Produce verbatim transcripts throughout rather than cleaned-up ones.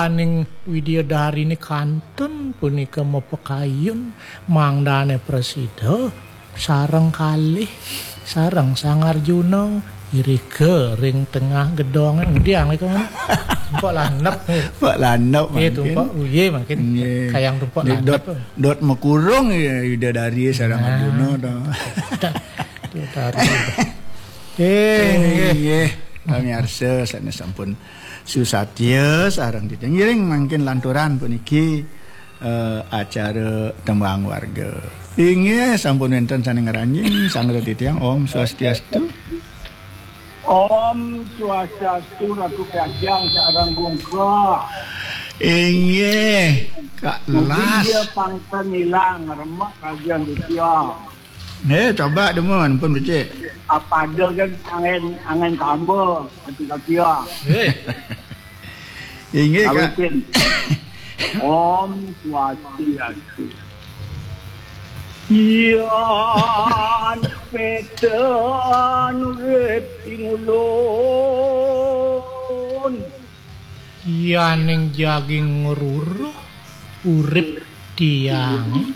duaning Widyadari ini kantun punika mepekayun mangdane presida sareng kalih sareng Sang Arjuna irike ring tengah gedong ndiang iku tumpuk lanep tumpuk lanep nggih tumpuk uye mungkin kayang tumpuk lanep dot dot mekurung ya Widyadari sareng Arjuna to Widyadari eh nggih pamirsa sanes sampun susatya sareng didengiring mangkin lanturan puniki uh, acara tembang warga inggih sampun wonten saning ranjing sang titiang Om Swastiastu. Om Swastiastu Ratu Kajang sareng gungka. Inggih Kak Las. Dia pangten ilang remak kajian dia. Eh coba demun pun becik. Apa ada kan angin angin tambah ketika dia. Eh. Inggih Kak. Om Swastiastu. Yan petan repingulun yaning jaging ngruruh urip tiang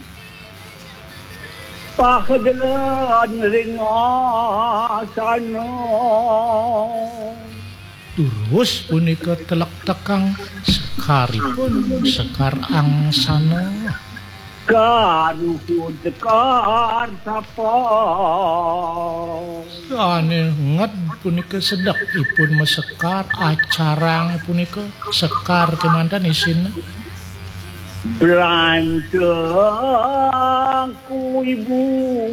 pakedelan ring asana terus punika telek tekang sekaripun sekar angsana karuhun tekar sapa sane nget punika sedekipun mesekar acarang punika sekar kemanten isine Berantang ku ibu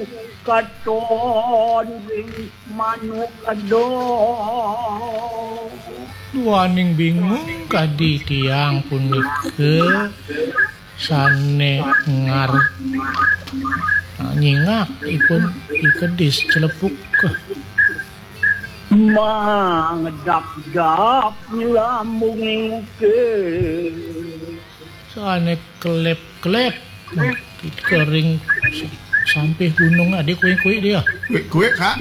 katon ring manuk adon duaning bingung kadi tiang punika sane ngar nyingak ipun ikedis celepuk mangedap-dap lambung ke sane kelep-kelep kering sampai gunung ada kue-kue dia kue Kak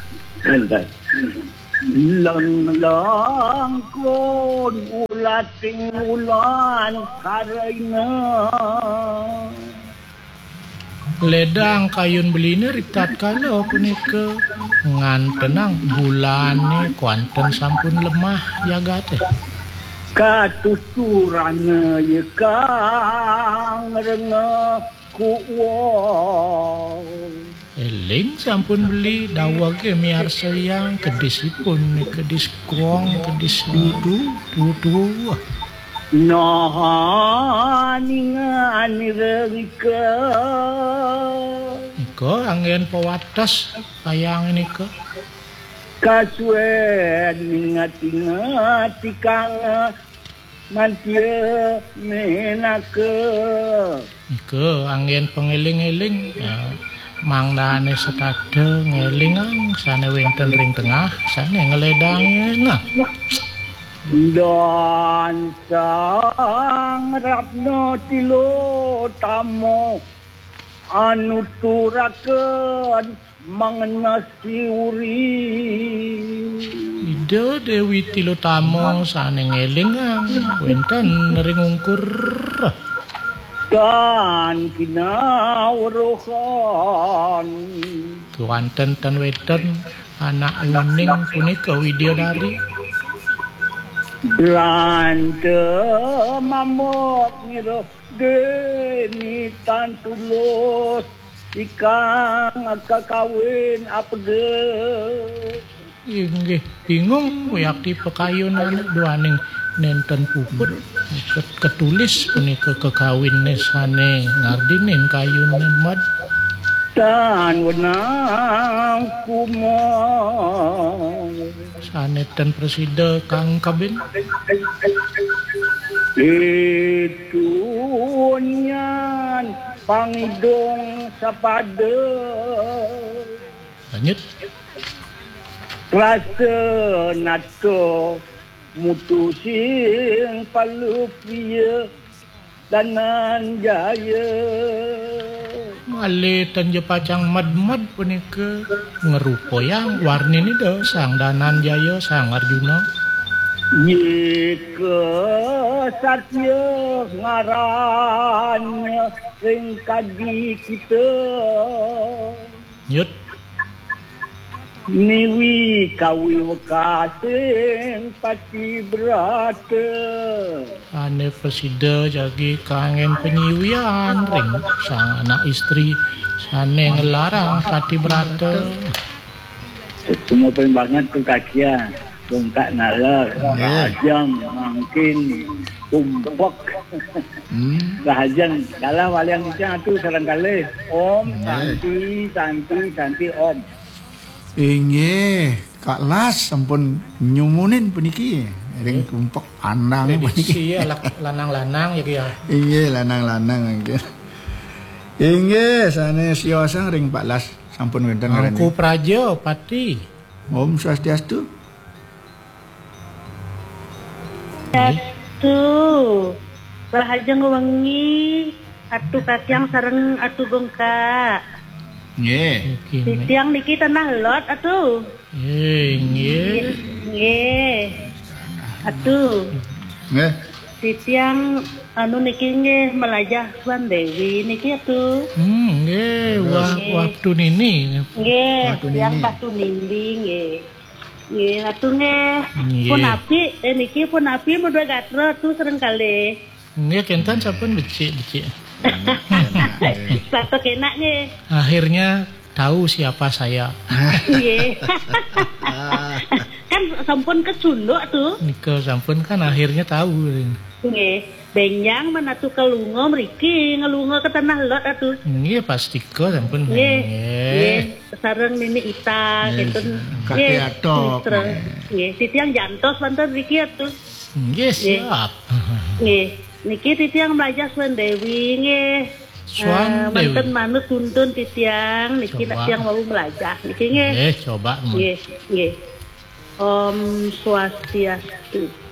lang-lang kon ulating ulan karena ledang kayun beline ritat kalau punika ngantenang bulane kuanten sampun lemah jaga teh katuturane ye kang renga kuwo eling sampun beli dawage miarsa yang kedisipun kedis kuong kedis dudu dudu nahani rengke iko angin pewatas kayang ini ke kasuen ingat-ingat kang mantia menake iko angin pengeling-eling ya. Mangdane setade ngelingang sane wenten ring tengah sane ngeledange nah dan sang rapno tilo tamo anu turakeun mangenasi uri ide Dewi Tilotamo sane ngelingang wenten ring ungkur dan kinawruhan kuanten ten weten anak uning punika Widyadari lante mamok ngiro geni tan tulus ikang kakawin apege inggih bingung yakti pekayunan duaning nenten puput ketulis punika kekawinne sane ngardinin kayune mad dan wenang kumo sane ten presida Kang Kabin itu nyan pangidong sapade lanjut rasa nato mutusin palupia danan jaya male tanja pacang mad-mad punika ngerupo yang warni ni do sang danan jaya sang Arjuna Jika satya ngarannya sing kadi kita Nyut. niwi kawi wekating pati berata Ane presida jagi kangen penyiwian ring sang anak istri sane ngelarang sati berata. semua pertimbangan tu kakia bongkak nalar rahajang mungkin kumpok Hmm. rahajang dalam waliang macam tu serangkali om santi santi santi om Inge Kak Las sampun nyumunin puniki ring kumpok andang puniki. Prediksi ya lanang-lanang ya ya. Inge lanang-lanang inge. Inge sane siosang ring Pak Las sampun wonten Angku ngarani. Praja Pati. Om Swastiastu. Tuh, Rahajeng wengi atu kakyang sareng atu bengkak. Nggih. Sitiang niki tanah lot atu. Eh, nggih. Nggih. Atu, Nggih. sitiang anu niki nggih melajah Swan Dewi niki atu. Hmm, nggih, wa- waktu nini. Nggih, Batu yang Nini. batu nindi nggih. Nggih, atu nggih. Nggih. Pun api, eh niki pun api modal gatro tu sering kali. Nggih kenten sampun becik-becik. Satu kena nggih. Akhirnya tahu siapa saya. Nggih. Kan sampun kesunduk tuh. Nika sampun kan akhirnya tahu. Nggih. Benjang mana tuh kelungo mriki ngelungo ke tanah lot atuh. Nggih pasti ko sampun. Nggih. Nggih. Nggih, sareng Nini Ita gitu. Kakek atok. Terus nggih, titiang jantos wonten mriki atuh. Nggih siap. Nggih. Niki titiang belajar Swan Dewi nggih. Swan Eh, Dewi. Manten manut tuntun titiang niki Coba. titiang mau belajar. Niki nggih. Eh coba. Nggih, nggih. Om Swastiastu.